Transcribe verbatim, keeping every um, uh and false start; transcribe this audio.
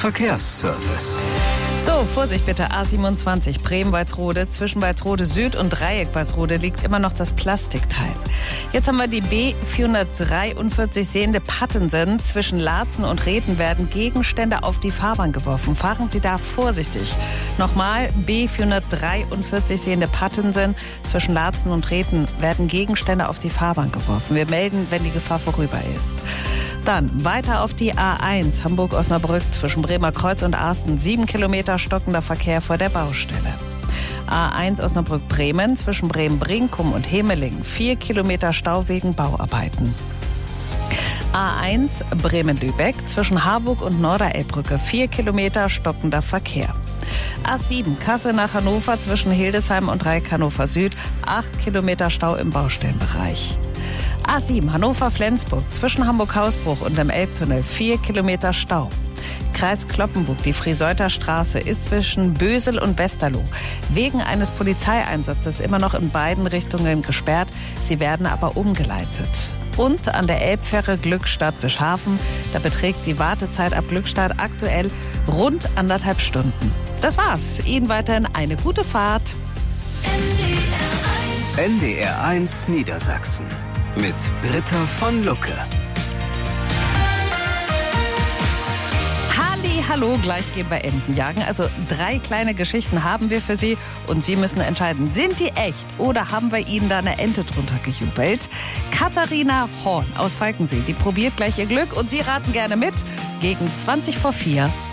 Verkehrsservice. So, Vorsicht bitte, A siebenundzwanzig, Bremen-Walsrode, zwischen Walsrode Süd und Dreieck Walsrode liegt immer noch das Plastikteil. Jetzt haben wir die B vierhundertdreiundvierzig sehende Pattensen. Zwischen Laatzen und Reden werden Gegenstände auf die Fahrbahn geworfen. Fahren Sie da vorsichtig. Nochmal, B vierhundertdreiundvierzig sehende Pattensen. Zwischen Laatzen und Reden werden Gegenstände auf die Fahrbahn geworfen. Wir melden, wenn die Gefahr vorüber ist. Dann weiter auf die A eins, Hamburg-Osnabrück, zwischen Bremer Kreuz und Arsten. Sieben Kilometer stockender Verkehr vor der Baustelle. A eins Osnabrück-Bremen, zwischen Bremen-Brinkum und Hemeling. Vier Kilometer Stau wegen Bauarbeiten. A eins Bremen-Lübeck, zwischen Harburg und Norderelbbrücke. Vier Kilometer stockender Verkehr. A sieben Kassel nach Hannover, zwischen Hildesheim und Dreieck Hannover Süd. Acht Kilometer Stau im Baustellenbereich. A sieben Hannover-Flensburg, zwischen Hamburg-Hausbruch und dem Elbtunnel. Vier Kilometer Stau. Kreis Cloppenburg, die Friseuther Straße ist zwischen Bösel und Westerlo wegen eines Polizeieinsatzes immer noch in beiden Richtungen gesperrt. Sie werden aber umgeleitet. Und an der Elbfähre Glückstadt-Wischhafen, da beträgt die Wartezeit ab Glückstadt aktuell rund anderthalb Stunden. Das war's. Ihnen weiterhin eine gute Fahrt. N D R eins Niedersachsen mit Britta von Lucke. Hallo, gleich gehen wir Enten jagen. Also drei kleine Geschichten haben wir für Sie und Sie müssen entscheiden, sind die echt oder haben wir Ihnen da eine Ente drunter gejubelt? Katharina Horn aus Falkensee, die probiert gleich ihr Glück und Sie raten gerne mit gegen zwanzig vor vier.